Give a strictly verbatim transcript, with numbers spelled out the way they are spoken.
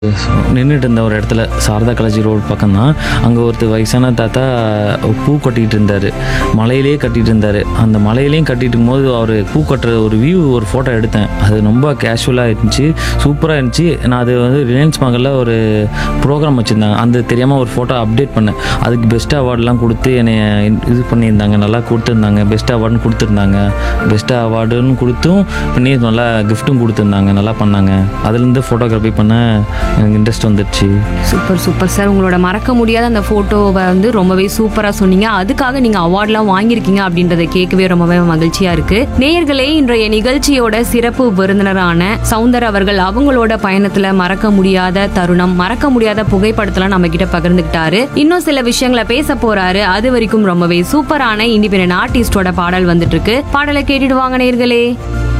நின்றுட்டு இருந்த ஒரு இடத்துல சாரதா காலேஜ் ரோடு பக்கம் தான். அங்கே ஒருத்தர் வயசான தாத்தா பூ கட்டிகிட்டு இருந்தார், மலையிலே கட்டிகிட்டு இருந்தார். அந்த மலையிலையும் கட்டிட்டு இருக்கும்போது அவர் பூ கட்டுற ஒரு வியூ ஒரு ஃபோட்டோ எடுத்தேன். அது ரொம்ப கேஷுவலாக இருந்துச்சு, சூப்பராக இருந்துச்சு. நான் அது வந்து ரிலையன்ஸ் மகளில் ஒரு ப்ரோக்ராம் வச்சுருந்தாங்க, அந்த தெரியாமல் ஒரு ஃபோட்டோ அப்டேட் பண்ணேன். அதுக்கு பெஸ்ட் அவார்டெலாம் கொடுத்து என்னை இது பண்ணியிருந்தாங்க, நல்லா கொடுத்துருந்தாங்க. பெஸ்ட் அவார்டுன்னு கொடுத்துருந்தாங்க, பெஸ்ட் அவார்டுன்னு கொடுத்தும் பண்ணி நல்லா கிஃப்ட்டும் கொடுத்துருந்தாங்க, நல்லா பண்ணாங்க. அதுலேருந்து ஃபோட்டோகிராஃபி பண்ண எனக்கு இன்ட்ரெஸ்ட் வந்துடுச்சு. Super super sir. உங்களோட மறக்க முடியாத அந்த ஃபோட்டோவை வந்து ரொம்பவே சூப்பராக சொன்னீங்க. அதுக்காக நீங்கள் அவார்ட்லாம் வாங்கியிருக்கீங்க அப்படின்றத கேட்கவே ரொம்பவே மகிழ்ச்சியாக இருக்குது. நேயர்களே, இன்றைய நிகழ்ச்சியோட சிறப்பு விருந்தினரான சௌந்தர் அவர்கள் அவங்களோட பயணத்தில் மறக்க முடியாத தருணம், மறக்க முடியாத புகைப்படத்தெல்லாம் நம்ம கிட்ட பகிர்ந்துக்கிட்டாரு. இன்னும் சில விஷயங்களை பேச போறாரு. அது வரைக்கும் ரொம்பவே சூப்பரான இண்டிபெண்டன்ட் ஆர்டிஸ்டோட பாடல் வந்துட்டு இருக்கு. பாடலை கேட்டுட்டு வாங்க நேயர்களே.